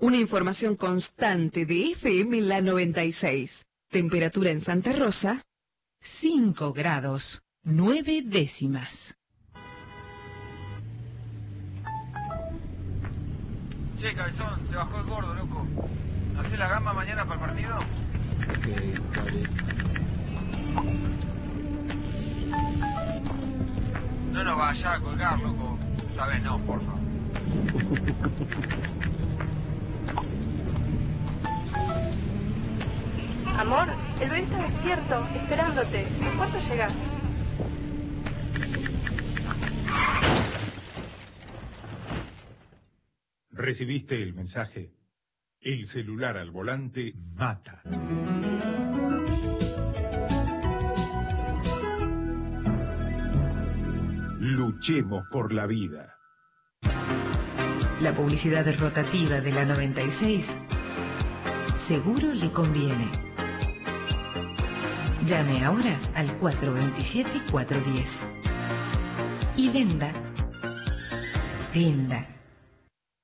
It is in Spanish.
Una información constante de FM La 96. Temperatura en Santa Rosa, 5 grados, 9 décimas. Che, cabezón, se bajó el gordo, loco. ¿Hacés la gamba mañana para el partido? Ok, vale. No nos vaya a colgar, loco. Sabes, no, porfa. Amor, el bebé está despierto, esperándote. ¿En cuánto llegas? ¿Recibiste el mensaje? El celular al volante mata. Luchemos por la vida. La publicidad rotativa de la 96 seguro le conviene. Llame ahora al 427-410 y venda.